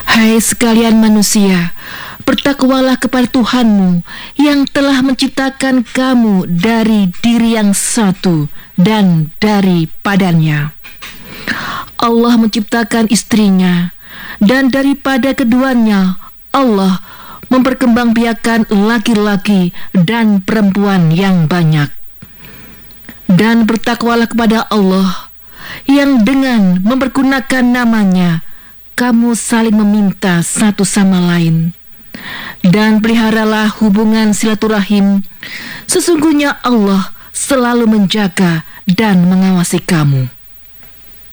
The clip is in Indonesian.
Hai sekalian manusia, bertakwalah kepada Tuhanmu yang telah menciptakan kamu dari diri yang satu dan daripadanya. Allah menciptakan istrinya, dan daripada keduanya Allah memperkembangbiakan laki-laki dan perempuan yang banyak. Dan bertakwalah kepada Allah yang dengan mempergunakan namanya kamu saling meminta satu sama lain. Dan peliharalah hubungan silaturahim. Sesungguhnya Allah selalu menjaga dan mengawasi kamu.